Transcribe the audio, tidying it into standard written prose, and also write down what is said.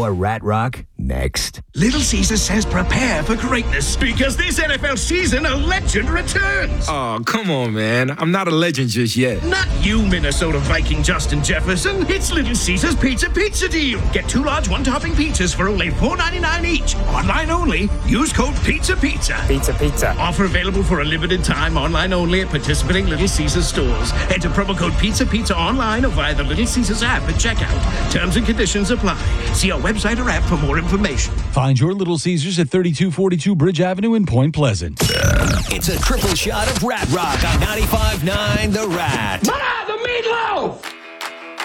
More Rat Rock next. Little Caesars says prepare for greatness because this NFL season a legend returns. Oh, come on, man. I'm not a legend just yet. Not you, Minnesota Viking Justin Jefferson. It's Little Caesars Pizza Deal. Get 2 large one-topping pizzas for only $4.99 each. Online only. Use code PIZZA. Pizza. Offer available for a limited time. Online only at participating Little Caesars stores. Enter promo code PIZZA online or via the Little Caesars app at checkout. Terms and conditions apply. See our website or app for more information. Find your Little Caesars at 3242 Bridge Avenue in Point Pleasant. It's a triple shot of Rat Rock on 95.9 The Rat. The meatloaf!